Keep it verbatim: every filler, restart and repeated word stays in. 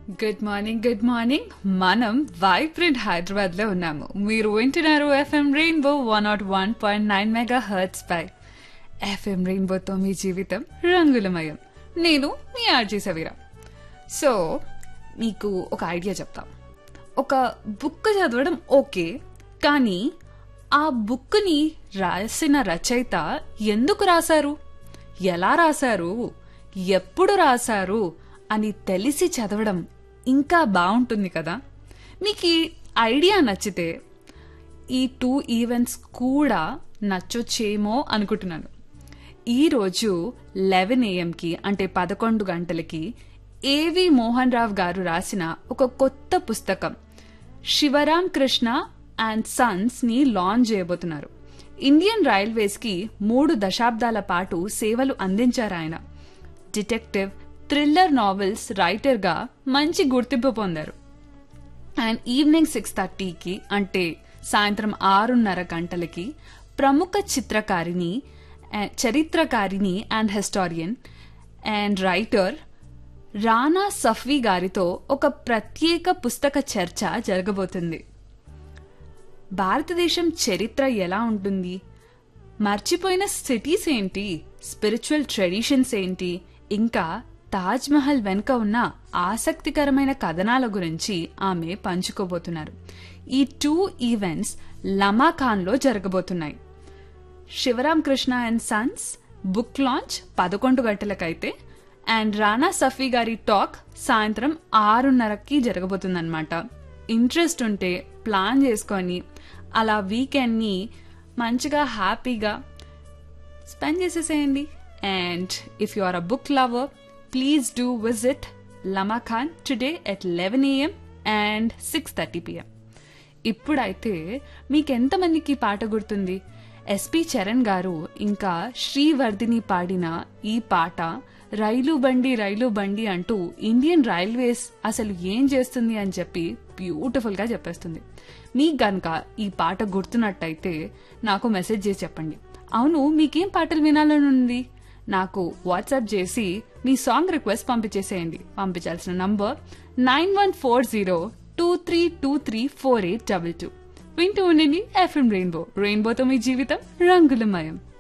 Good morning good morning మనం vibrant Hyderabad లో ఉన్నాము. మీరు వింటున్నారు FM rainbow one not one point nine mega hurts pi. FM రెయిన్బోతో మీ జీవితం రంగులమయం. నేను మీ ఆర్జీ సవీరా. సో మీకు ఒక ఐడియా చెప్తా. ఒక బుక్ చదవడం ఓకే, కానీ ఆ బుక్ని రాసిన రచయిత ఎందుకు రాశారు, ఎలా రాశారు, ఎప్పుడు రాశారు అని తెలిసి చదవడం ఇంకా బాగుంటుంది కదా. మీకు ఈ ఐడియా నచ్చితే ఈ టూ ఈవెంట్స్ కూడా నచ్చొచ్చేమో అనుకుంటున్నాను. ఈరోజు లెవెన్ ఏఎంకి అంటే పదకొండు గంటలకి ఏవి మోహన్ రావు గారు రాసిన ఒక కొత్త పుస్తకం శివరాం కృష్ణ అండ్ సన్స్ ని లాంచ్ చేయబోతున్నారు. ఇండియన్ రైల్వేస్ కి మూడు దశాబ్దాల పాటు సేవలు అందించారు ఆయన. డిటెక్టివ్ థ్రిల్లర్ నావెల్స్ రైటర్ గా మంచి గుర్తింపు పొందారు. అండ్ ఈవినింగ్ సిక్స్ థర్టీకి అంటే సాయంత్రం ఆరున్నర గంటలకి ప్రముఖ చిత్రకారిణి చరిత్రకారిణి అండ్ హిస్టారియన్ అండ్ రైటర్ రానా సఫ్వీ గారితో ఒక ప్రత్యేక పుస్తక చర్చ జరగబోతుంది. భారతదేశం చరిత్ర ఎలా ఉంటుంది, మర్చిపోయిన సిటీస్ ఏంటి, స్పిరిచువల్ ట్రెడిషన్స్ ఏంటి, ఇంకా తాజ్ మహల్ వెనుక ఉన్న ఆసక్తికరమైన కథనాల గురించి ఆమె పంచుకోబోతున్నారు. ఈ టూ ఈవెంట్స్ లమాఖాన్లో జరగబోతున్నాయి. Sivaram Krishna and Sons book launch పదకొండు గంటలకైతే అండ్ రానా సఫీ గారి టాక్ సాయంత్రం ఆరున్నరకి జరగబోతుందన్నమాట. ఇంట్రెస్ట్ ఉంటే ప్లాన్ చేసుకొని అలా వీకెండ్ని మంచిగా హ్యాపీగా స్పెండ్ చేసేసేయండి. And if you are a book lover, please do visit లమాఖాన్ today at eleven AM and six thirty PM. ఇప్పుడైతే మీకెంతమందికి పాట గుర్తుంది? ఎస్పి చరణ్ గారు ఇంకా శ్రీవర్ధిని పాడిన ఈ పాట రైలు బండి రైలు బండి అంటూ ఇండియన్ రైల్వేస్ అసలు ఏం చేస్తుంది అని చెప్పి బ్యూటిఫుల్ గా చెప్పేస్తుంది. మీకు గనక ఈ పాట గుర్తున్నట్టయితే నాకు మెసేజ్ చేసి చెప్పండి. అవును, మీకేం పాటలు వినాలని ఉంది నాకు వాట్సాప్ చేసి మీ సాంగ్ రిక్వెస్ట్ పంపించేసేయండి. పంపించాల్సిన number nine one four zero two three two three four eight double two. వింటూ ఉండండి ఎఫ్ఎం రెయిన్బో. రెయిన్బోతో మీ జీవితం రంగులమయం.